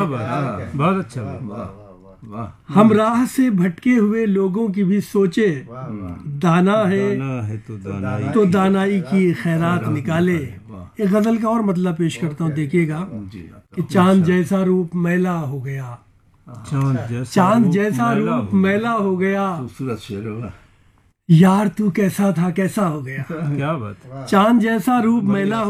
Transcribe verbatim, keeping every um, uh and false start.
बात है, बहुत अच्छा बात। वाह। हम राह से भटके हुए लोगों की भी सोचे, दाना है दाना है तो दानाई तो दानाई की खैरात निकाले। एक गजल का और मतलब पेश करता हूँ, देखिएगा कि चांद जैसा रूप मैला हो गया, चांद जैसा चांद जैसा रूप मैला हो गया, खूबसूरत शेर होगा। यार तू कैसा था कैसा हो गया। क्या बात है। चांद जैसा रूप मैला